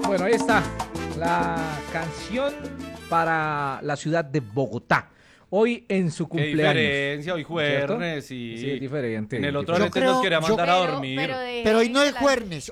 Bueno, ahí está la canción para la ciudad de Bogotá. Hoy en su Qué cumpleaños. diferencia, hoy jueves, sí. Sí, es diferente. En el otro Yo gente creo- nos quería yo- mandar a dormir. Pero hoy no es jueves,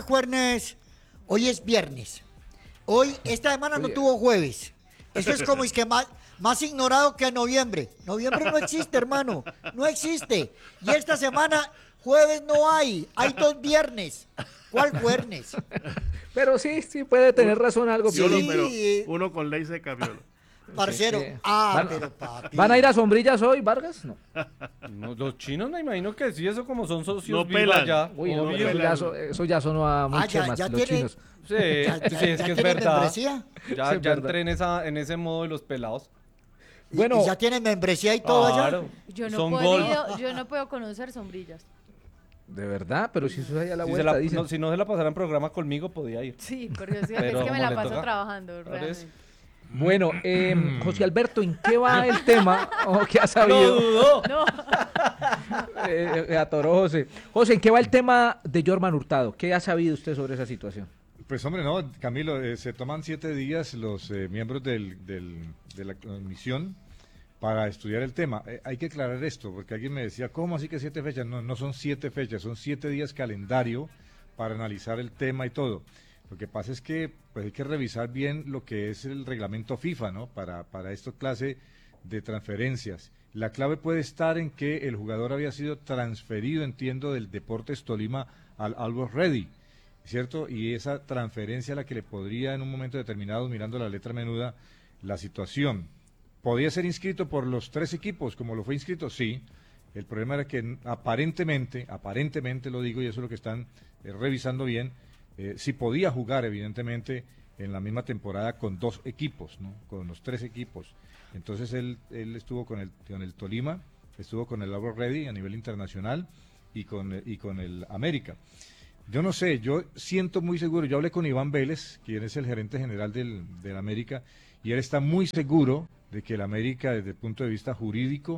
hoy es viernes. Hoy, esta semana no Oye. tuvo jueves. Esto es como es que más ignorado que noviembre. Noviembre no existe, hermano. No existe. Y esta semana, jueves no hay. Hay 2 viernes. ¿Cuál viernes? Pero sí, puede tener razón algo. Sí. Piolín. Pero uno con ley se cambió. Parcero. Sí. Pero papi. ¿Van a ir a sombrillas hoy, Vargas? No. No, los chinos me imagino que sí, eso como son socios No vivos pelan. ya. Uy, no, obvio. eso ya sonó a mucho ya- más ya los tiene- chinos. Sí, ¿Ya sí, es que es tiene verdad. membresía? Ya, Sí, es ya verdad. entré en ese modo de los pelados. Bueno. ¿Y ya tiene membresía y todo Claro. allá? Son Yo no puedo conocer sombrillas. De verdad, pero si eso es allá a la Si, vuelta, dicen. si no se la pasara en programa conmigo, podía ir. Sí, porque es Pero que me como la le paso toca. trabajando, Ahora es- realmente. Bueno, José Alberto, ¿en qué va el tema? ¿O qué ha ¡No sabido? dudó! No, Atoró José. José, ¿en qué va el tema de Jorman Hurtado? ¿Qué ha sabido usted sobre esa situación? Pues hombre, no, Camilo, se toman 7 días los miembros de la comisión para estudiar el tema. Hay que aclarar esto, porque alguien me decía, ¿cómo así que 7 fechas? No, no son 7 fechas, son 7 días calendario para analizar el tema y todo. Lo que pasa es que pues hay que revisar bien lo que es el reglamento FIFA, ¿no? Para esta clase de transferencias. La clave puede estar en que el jugador había sido transferido, entiendo, del Deportes Tolima al Always Ready, ¿cierto? Y esa transferencia la que le podría en un momento determinado, mirando la letra menuda, la situación. ¿Podía ser inscrito por los 3 equipos como lo fue inscrito? Sí. El problema era que aparentemente lo digo y eso es lo que están revisando bien, sí podía jugar evidentemente en la misma temporada con 2 equipos, ¿no? Con los 3 equipos. Entonces él estuvo con el Tolima, estuvo con el Always Ready a nivel internacional y con el América. Yo no sé, yo siento muy seguro, yo hablé con Iván Vélez, quien es el gerente general del América, y él está muy seguro de que el América desde el punto de vista jurídico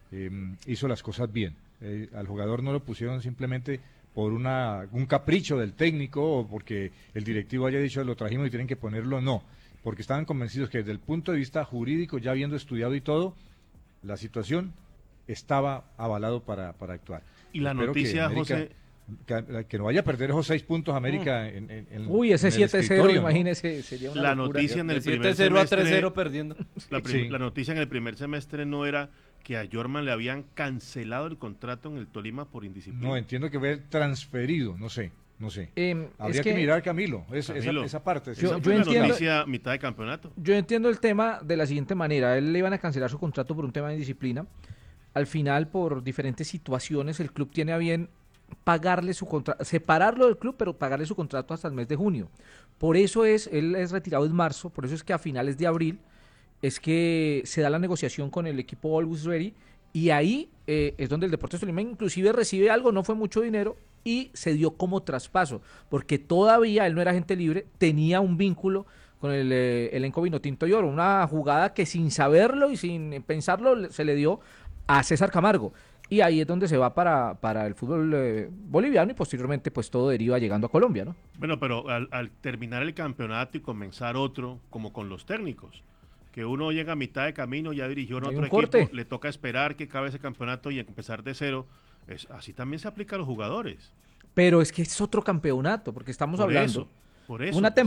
hizo las cosas bien. Al jugador no lo pusieron simplemente por un capricho del técnico o porque el directivo haya dicho lo trajimos y tienen que ponerlo, no, porque estaban convencidos que desde el punto de vista jurídico, ya habiendo estudiado y todo, la situación estaba avalado para actuar. Y la Espero que noticia, América- José, que no vaya a perder esos 6 puntos América Uy, ese en el 7-0, escritorio, ¿no? imagínese, sería una la locura. noticia en el De primer 7-0 a semestre, 3-0 perdiendo. Sí. la noticia en el primer semestre no era que a Jorman le habían cancelado el contrato en el Tolima por indisciplina. No, entiendo que ver transferido, no sé. Habría es que mirar, Camilo, Camilo, esa parte. yo Esa fue la entiendo- noticia mitad de campeonato. Yo entiendo el tema de la siguiente manera. A él le iban a cancelar su contrato por un tema de disciplina. Al final, por diferentes situaciones, el club tiene a bien pagarle su contrato, separarlo del club, pero pagarle su contrato hasta el mes de junio. Por eso él es retirado en marzo, por eso es que a finales de abril es que se da la negociación con el equipo Always Ready y ahí es donde el Deportes Tolima inclusive recibe algo, no fue mucho dinero y se dio como traspaso, porque todavía él no era agente libre, tenía un vínculo con el elenco Vinotinto y Oro, una jugada que sin saberlo y sin pensarlo se le dio a César Camargo. Y ahí es donde se va para el fútbol boliviano y posteriormente pues todo deriva llegando a Colombia, ¿no? Bueno, pero al terminar el campeonato y comenzar otro, como con los técnicos, que uno llega a mitad de camino, ya dirigió en Hay otro un equipo, corte. le toca esperar que acabe ese campeonato y empezar de cero. Así también se aplica a los jugadores. Pero es que es otro campeonato, porque estamos hablando. Por eso. Una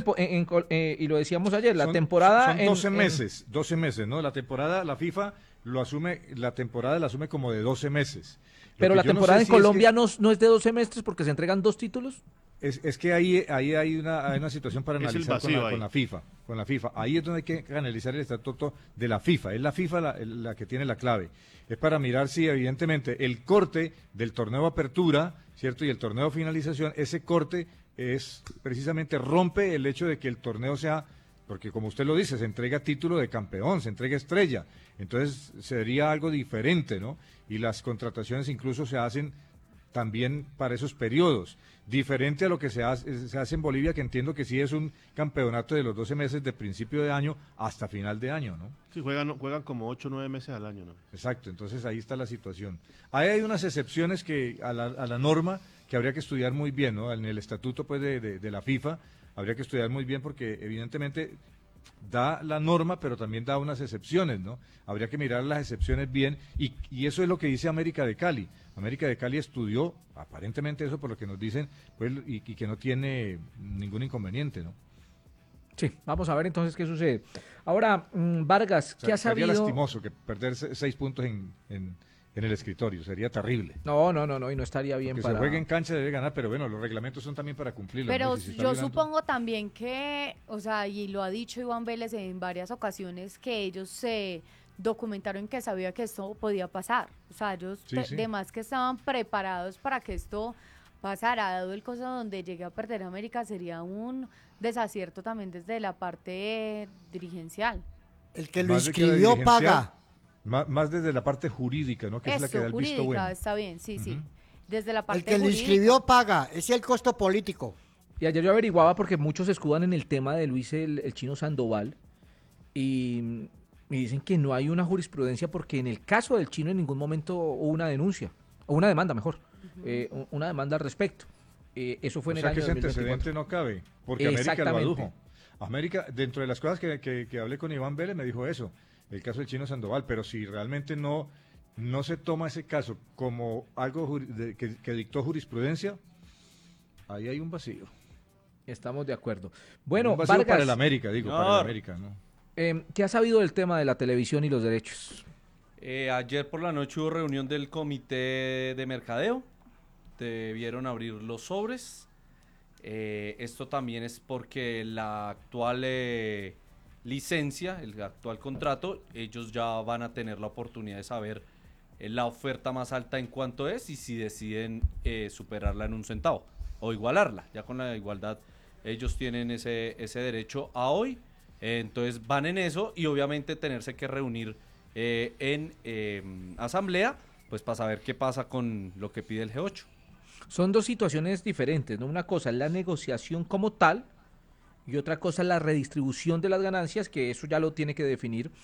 y lo decíamos ayer, la Son- temporada... Son 12 meses, 12 meses, ¿no? La temporada, la FIFA la temporada la asume como de 12 meses. Lo Pero que la yo no temporada sé en si es que- Colombia no es de 12 semestres porque se entregan 2 títulos. Es que ahí hay una situación para Es el analizar vacío ahí. con la FIFA. Ahí es donde hay que analizar el estatuto de la FIFA. Es la FIFA la que tiene la clave. Es para mirar si evidentemente el corte del torneo apertura, ¿cierto? Y el torneo finalización, ese corte es precisamente rompe el hecho de que el torneo sea, porque como usted lo dice, se entrega título de campeón, se entrega estrella. Entonces sería algo diferente, ¿no? Y las contrataciones incluso se hacen también para esos periodos, diferente a lo que se hace en Bolivia, que entiendo que sí es un campeonato de los 12 meses de principio de año hasta final de año, ¿no? Sí, juegan como 8 o 9 meses al año, ¿no? Exacto, entonces ahí está la situación. Ahí hay unas excepciones que a la norma que habría que estudiar muy bien, ¿no? En el estatuto pues de la FIFA habría que estudiar muy bien porque evidentemente da la norma, pero también da unas excepciones, ¿no? Habría que mirar las excepciones bien y eso es lo que dice América de Cali. América de Cali estudió aparentemente eso por lo que nos dicen, pues, y que no tiene ningún inconveniente, ¿no? Sí, vamos a ver entonces qué sucede. Ahora, Vargas, O sea, ¿qué ha sería sabido? lastimoso que perder 6 puntos en el escritorio, sería terrible. No, y no estaría bien Que para... se juegue en cancha debe ganar, pero bueno, los reglamentos son también para cumplirlos. Pero ¿no? Si se está yo violando- supongo también que, o sea, y lo ha dicho Iván Vélez en varias ocasiones, que ellos se documentaron que sabía que esto podía pasar. O sea, ellos Sí, sí. de más que estaban preparados para que esto pasara, dado el caso donde llegue a perder América, sería un desacierto también desde la parte dirigencial. El que lo Más de que la inscribió dirigencial, paga. Más desde la parte jurídica, ¿no? Que es la que da Eso, el visto jurídica, bueno. está bien, sí, sí. Ujú. Desde la parte El que lo jurídica. inscribió paga. Ese es el costo político. Y ayer yo averiguaba porque muchos se escudan en el tema de Luis el Chino Sandoval y dicen que no hay una jurisprudencia porque en el caso del Chino en ningún momento hubo una denuncia, o una demanda mejor, una demanda al respecto. Eso fue O en sea el que año ese 2024. antecedente no cabe, porque América lo Exactamente. adujo. América, dentro de las cosas que hablé con Iván Vélez, me dijo eso, el caso del Chino Sandoval, pero si realmente no se toma ese caso como algo que dictó jurisprudencia, ahí hay un vacío. Estamos de acuerdo. Bueno, un vacío Vargas, para el América, digo, para el Señor. América, ¿no? ¿qué ha sabido del tema de la televisión y los derechos? Ayer por la noche hubo reunión del comité de mercadeo. Debieron abrir los sobres. Esto también es porque la actual licencia, el actual contrato, ellos ya van a tener la oportunidad de saber la oferta más alta en cuanto es y si deciden superarla en un centavo o igualarla. Ya con la igualdad ellos tienen ese derecho a hoy. Entonces van en eso y obviamente tenerse que reunir en asamblea pues para saber qué pasa con lo que pide el G8. Son dos situaciones diferentes, ¿no? Una cosa es la negociación como tal y otra cosa es la redistribución de las ganancias, que eso ya lo tiene que definir